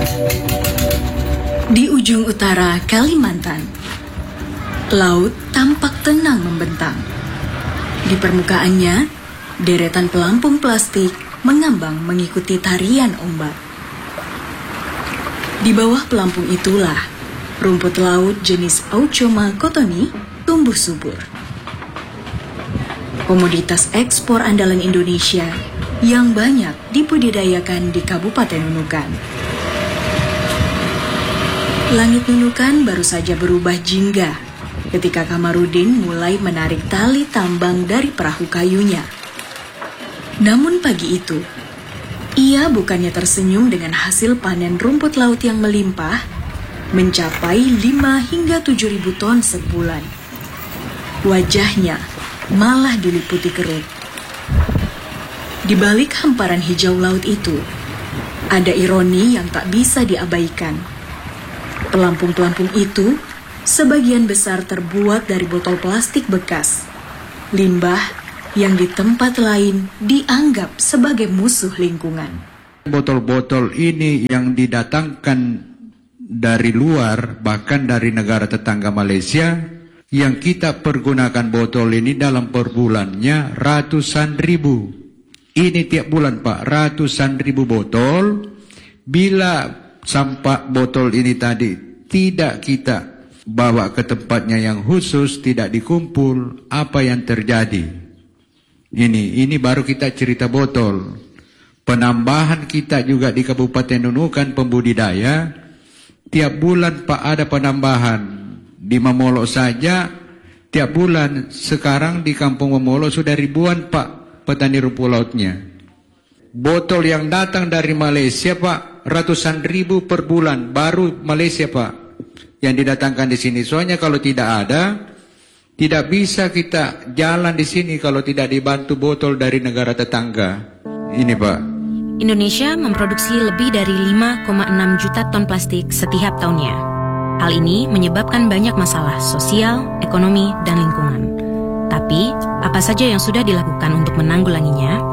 Di ujung utara Kalimantan, laut tampak tenang membentang. Di permukaannya, deretan pelampung plastik mengambang mengikuti tarian ombak. Di bawah pelampung itulah, rumput laut jenis Auchoma cottoni tumbuh subur. Komoditas ekspor andalan Indonesia yang banyak dibudidayakan di Kabupaten Nunukan. Langit Nunukan baru saja berubah jingga ketika Kamarudin mulai menarik tali tambang dari perahu kayunya. Namun pagi itu, ia bukannya tersenyum dengan hasil panen rumput laut yang melimpah, mencapai 5 hingga 7.000 ton sebulan. Wajahnya malah diliputi kerut. Di balik hamparan hijau laut itu, ada ironi yang tak bisa diabaikan. Pelampung-pelampung itu sebagian besar terbuat dari botol plastik bekas, limbah yang di tempat lain dianggap sebagai musuh lingkungan. Botol-botol ini yang didatangkan dari luar, bahkan dari negara tetangga Malaysia, yang kita pergunakan botol ini dalam per bulannya ratusan ribu. Ini tiap bulan Pak, ratusan ribu botol. Bila sampah botol ini tadi tidak kita bawa ke tempatnya yang khusus, tidak dikumpul, apa yang terjadi? Ini baru kita cerita botol. Penambahan kita juga di Kabupaten Nunukan pembudidaya, tiap bulan Pak ada penambahan. Di Mamolo saja, tiap bulan sekarang di Kampung Mamolo sudah ribuan Pak petani rumput lautnya. Botol yang datang dari Malaysia Pak, ratusan ribu per bulan, baru Malaysia Pak yang didatangkan di sini. Soalnya kalau tidak ada, tidak bisa kita jalan di sini kalau tidak dibantu botol dari negara tetangga. Ini Pak. Indonesia memproduksi lebih dari 5,6 juta ton plastik setiap tahunnya. Hal ini menyebabkan banyak masalah sosial, ekonomi, dan lingkungan. Tapi, apa saja yang sudah dilakukan untuk menanggulanginya?